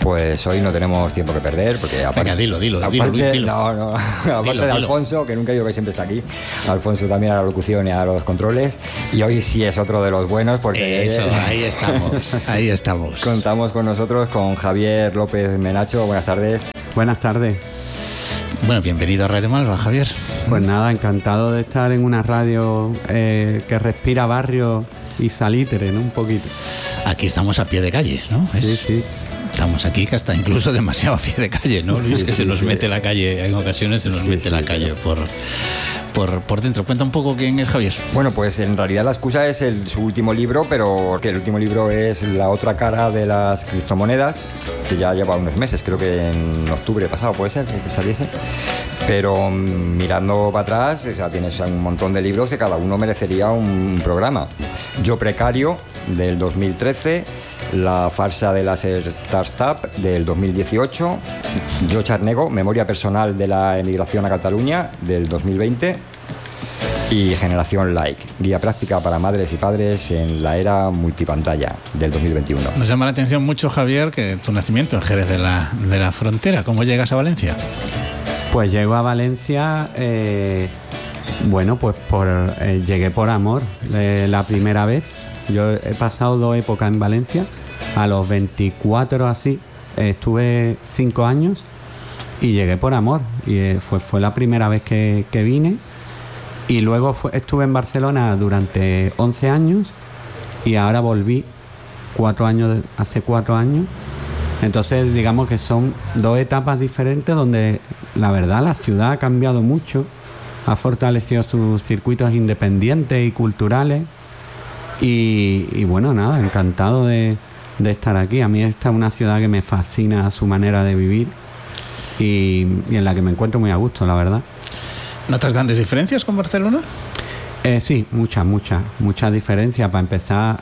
Pues hoy no tenemos tiempo que perder, porque aparte... Venga, dilo. No, aparte de Alfonso, que nunca digo que siempre está aquí, Alfonso también a la locución y a los controles, y hoy sí es otro de los buenos, porque... Eso, ahí estamos. Contamos con nosotros, con Javier López Menacho. Buenas tardes. Buenas tardes. Bueno, bienvenido a Radio Malva, Javier. Pues nada, encantado de estar en una radio que respira barrio y salitre, ¿no? Un poquito. Aquí estamos a pie de calle, ¿no? Sí. Estamos aquí que hasta incluso demasiado a pie de calle, ¿no, Luis? Que se nos mete la calle, en ocasiones se nos mete la calle por dentro. Cuenta un poco quién es Javier. Bueno, pues en realidad la excusa es su último libro, pero que el último libro es La otra cara de las criptomonedas, que ya lleva unos meses, creo que en octubre pasado puede ser que saliese. Pero mirando para atrás, o sea, tienes un montón de libros que cada uno merecería un programa. Yo precario, del 2013, La farsa de las startups, del 2018, Yo Charnego, Memoria personal de la emigración a Cataluña, del 2020, y Generación Like, guía práctica para madres y padres en la era multipantalla, del 2021. Nos llama la atención mucho, Javier, que tu nacimiento en Jerez de la Frontera. ¿Cómo llegas a Valencia? Pues llego a Valencia, llegué por amor la primera vez. Yo he pasado 2 épocas en Valencia. A los 24 así, estuve 5 años y llegué por amor. Y fue la primera vez que vine. Y luego estuve en Barcelona durante 11 años y ahora volví hace 4 años. Entonces, digamos que son 2 etapas diferentes donde, la verdad, la ciudad ha cambiado mucho, ha fortalecido sus circuitos independientes y culturales y bueno, nada, encantado de estar aquí. A mí esta es una ciudad que me fascina su manera de vivir y en la que me encuentro muy a gusto, la verdad. ¿Notas grandes diferencias con Barcelona? Sí, muchas diferencias. Para empezar,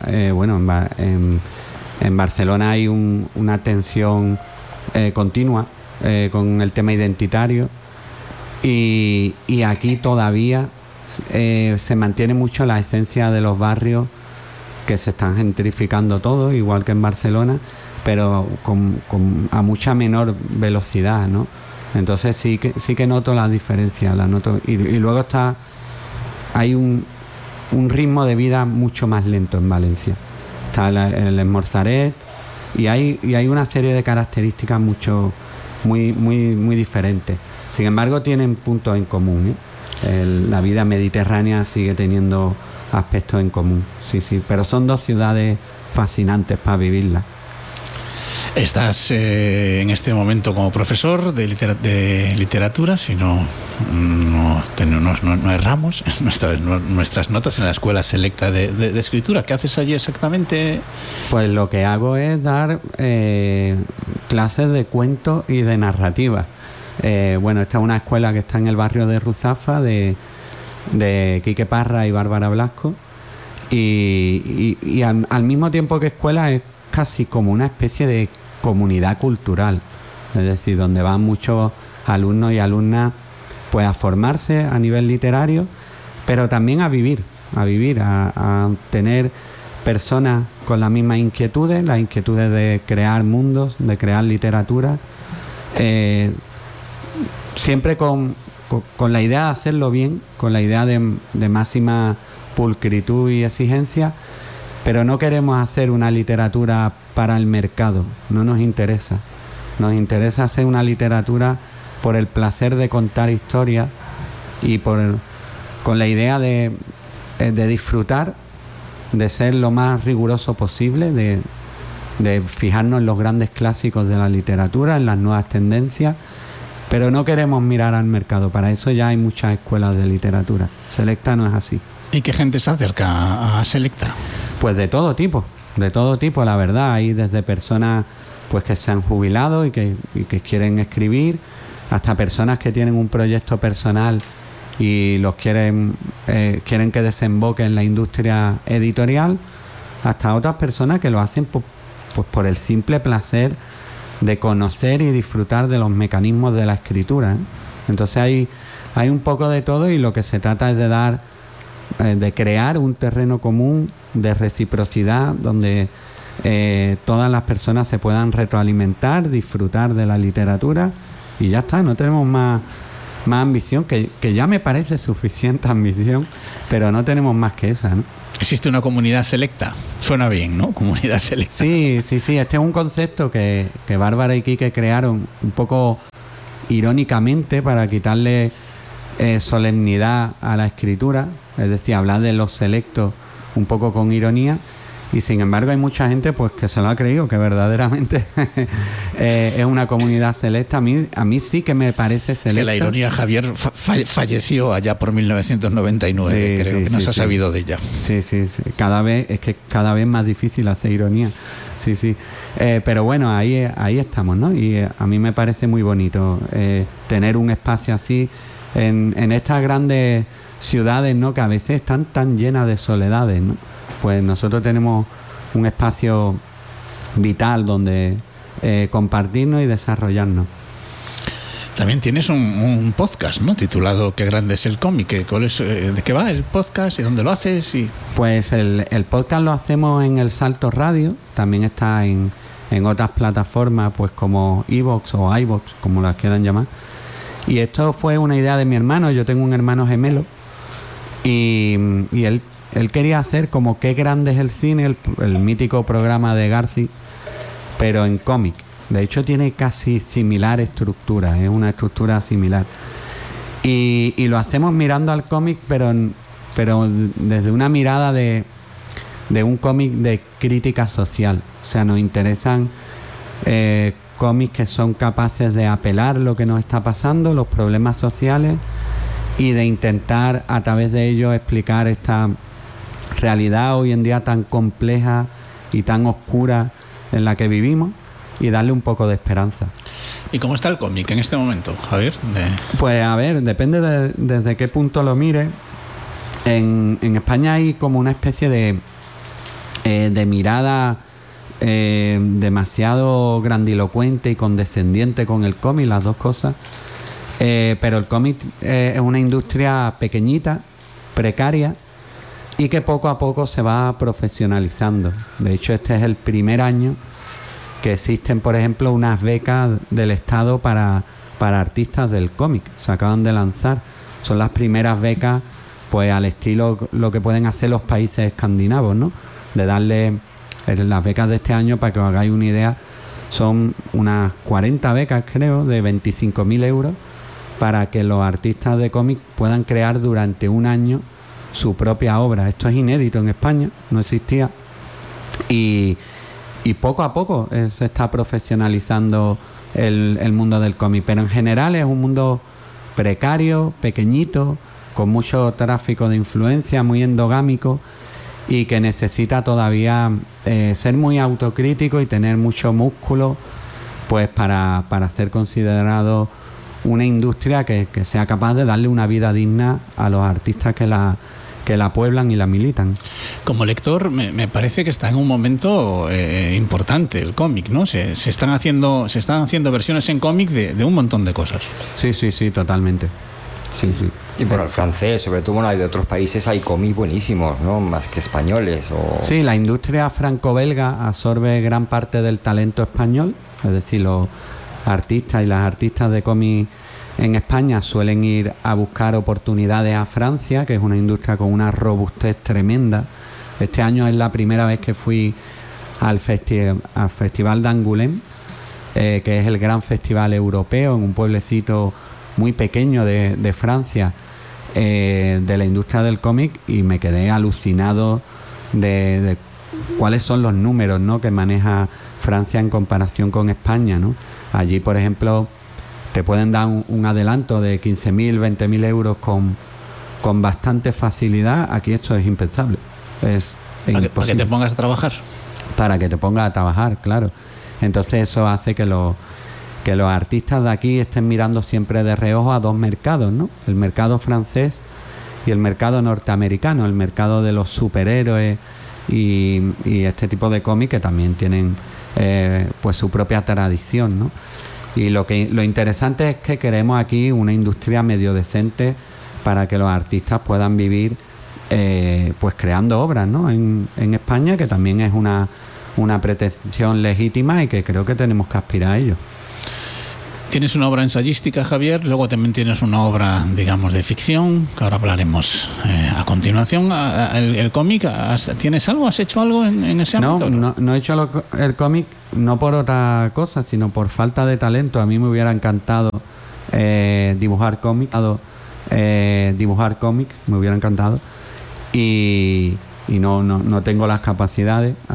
en Barcelona hay una tensión continua con el tema identitario y aquí todavía se mantiene mucho la esencia de los barrios que se están gentrificando todo, igual que en Barcelona, pero a mucha menor velocidad, ¿no? Entonces sí que noto la diferencia, y luego hay un ritmo de vida mucho más lento en Valencia. Está el Esmorzaret y hay una serie de características muy diferentes. Sin embargo, tienen puntos en común, ¿eh? La vida mediterránea sigue teniendo aspectos en común, sí, pero son 2 ciudades fascinantes para vivirlas. Estás en este momento como profesor de literatura, si no erramos nuestras notas en la Escuela Selecta de Escritura. ¿Qué haces allí exactamente? Pues lo que hago es dar clases de cuentos y de narrativa. Esta es una escuela que está en el barrio de Ruzafa, de Quique Parra y Bárbara Blasco, y al mismo tiempo que escuela es casi como una especie de comunidad cultural, es decir, donde van muchos alumnos y alumnas pues a formarse a nivel literario, pero también a vivir, a tener personas con las mismas inquietudes, las inquietudes de crear mundos, de crear literatura, siempre con la idea de hacerlo bien, con la idea de máxima pulcritud y exigencia, pero no queremos hacer una literatura para el mercado, no nos interesa. Nos interesa hacer una literatura por el placer de contar historias y con la idea de disfrutar, de ser lo más riguroso posible, de fijarnos en los grandes clásicos de la literatura, en las nuevas tendencias, pero no queremos mirar al mercado. Para eso ya hay muchas escuelas de literatura. Selecta no es así. ¿Y qué gente se acerca a Selecta? Pues de todo tipo, la verdad. Hay desde personas pues que se han jubilado y que quieren escribir, hasta personas que tienen un proyecto personal y los quieren que desemboque en la industria editorial, hasta otras personas que lo hacen pues por el simple placer de conocer y disfrutar de los mecanismos de la escritura, ¿eh? Entonces hay un poco de todo, y lo que se trata es de crear un terreno común de reciprocidad donde todas las personas se puedan retroalimentar, disfrutar de la literatura y ya está, no tenemos más ambición, que ya me parece suficiente ambición, pero no tenemos más que esa, ¿no? Existe una comunidad selecta, suena bien, ¿no? Comunidad selecta. Sí, este es un concepto que Bárbara y Quique crearon un poco irónicamente para quitarle solemnidad a la escritura, es decir, hablar de los selectos un poco con ironía, y sin embargo hay mucha gente pues que se lo ha creído, que verdaderamente es una comunidad selecta. A mí sí que me parece selecta. Que la ironía, Javier, falleció allá por 1999, creo que no se ha sabido de ella. Sí. Cada vez más difícil hacer ironía. Sí. Pero bueno, ahí estamos, ¿no? Y a mí me parece muy bonito tener un espacio así en estas grandes ciudades, ¿no? Que a veces están tan llenas de soledades, ¿no? Pues nosotros tenemos un espacio vital donde compartirnos y desarrollarnos. También tienes un podcast, ¿no? Titulado Qué grande es el cómic. ¿De qué va el podcast y dónde lo haces? Pues el podcast lo hacemos en El Salto Radio. También está en otras plataformas, pues como iVoox o iVoox, como las quieran llamar. Y esto fue una idea de mi hermano. Yo tengo un hermano gemelo y él quería hacer como Qué grande es el cine, el mítico programa de Garci, pero en cómic. De hecho tiene casi similar estructura, es una estructura similar. Y lo hacemos mirando al cómic, pero desde una mirada de un cómic de crítica social. O sea, nos interesan cómics que son capaces de apelar lo que nos está pasando, los problemas sociales, y de intentar a través de ellos explicar esta realidad hoy en día tan compleja y tan oscura en la que vivimos, y darle un poco de esperanza. ¿Y cómo está el cómic en este momento, Javier? Pues a ver, depende desde qué punto lo mire. En España hay como una especie de mirada demasiado grandilocuente y condescendiente con el cómic, las dos cosas. Pero el cómic es una industria pequeñita, precaria, y que poco a poco se va profesionalizando. De hecho, este es el primer año que existen, por ejemplo, unas becas del Estado para artistas del cómic. Se acaban de lanzar. Son las primeras becas, pues al estilo lo que pueden hacer los países escandinavos, ¿no? De darle las becas de este año, para que os hagáis una idea, son unas 40 becas, creo, de 25.000 euros, para que los artistas de cómic puedan crear durante un año su propia obra. Esto es inédito en España, no existía. Y poco a poco se está profesionalizando el mundo del cómic, pero en general es un mundo precario, pequeñito, con mucho tráfico de influencia, muy endogámico, y que necesita todavía ser muy autocrítico y tener mucho músculo, pues para ser considerado una industria que sea capaz de darle una vida digna a los artistas que la pueblan y la militan. Como lector, me parece que está en un momento importante el cómic, ¿no? Se están haciendo versiones en cómic de un montón de cosas. Sí, totalmente. Sí. Y por el francés, sobre todo, bueno, de otros países hay cómics buenísimos, ¿no? Más que españoles. Sí, la industria franco-belga absorbe gran parte del talento español, es decir, los artistas y las artistas de cómic en España suelen ir a buscar oportunidades a Francia, que es una industria con una robustez tremenda. Este año es la primera vez que fui al Festival d'Angoulême, que es el gran festival europeo en un pueblecito muy pequeño de Francia, de la industria del cómic, y me quedé alucinado de cuáles son los números, ¿no?, que maneja Francia en comparación con España, ¿no? Allí, por ejemplo, te pueden dar un adelanto de 15.000, 20.000 euros con bastante facilidad. Aquí esto es impensable. Es imposible. ¿Para que te pongas a trabajar? Para que te pongas a trabajar, claro. Entonces eso hace que los artistas de aquí estén mirando siempre de reojo a dos mercados, ¿no? El mercado francés y el mercado norteamericano, el mercado de los superhéroes y este tipo de cómics, que también tienen pues su propia tradición, ¿no? Y lo interesante es que queremos aquí una industria medio decente para que los artistas puedan vivir pues creando obras, ¿no? En España, que también es una una pretensión legítima y que creo que tenemos que aspirar a ello. Tienes una obra ensayística, Javier, luego también tienes una obra, digamos, de ficción, que ahora hablaremos a continuación. ¿El cómic, tienes algo? ¿Has hecho algo en ese ámbito? No he hecho el cómic, no por otra cosa, sino por falta de talento. A mí me hubiera encantado dibujar cómics, me hubiera encantado. Y no tengo las capacidades.